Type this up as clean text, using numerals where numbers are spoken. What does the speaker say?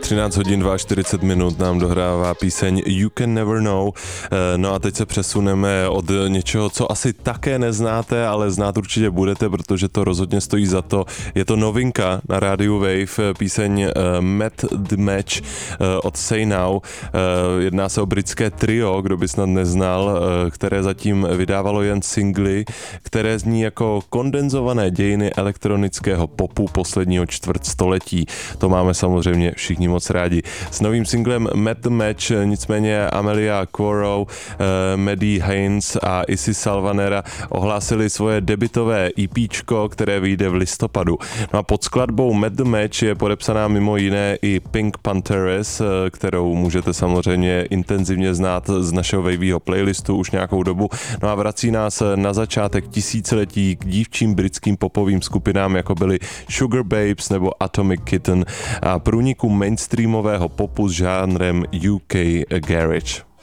13 hodin 42 minut nám dohrává píseň You Can Never Know. No a teď se přesuneme od něčeho, co asi také neznáte, ale znát určitě budete, protože to rozhodně stojí za to. Je to novinka na rádiu Wave, píseň Met the Match od Say Now. Jedná se o britské trio, kdo by snad neznal, které zatím vydávalo jen singly, které zní jako kondenzované dějiny elektronického popu posledního čtvrtstoletí. To máme samozřejmě všichni moc rádi. S novým singlem Met the Match nicméně Amelia Quorrow, Maddie Haynes a Issy Salvanera ohlásili svoje debutové EPčko, které vyjde v listopadu. No a pod skladbou Met the Match je podepsaná mimo jiné i Pink Panthers, kterou můžete samozřejmě intenzivně znát z našeho Waveyho playlistu už nějakou dobu. No a vrací nás na začátek tisíciletí k dívčím britským popovým skupinám, jako byly Sugar Babes nebo Atomic Kitten a průniku mainstreamového popu s žánrem UK Garage.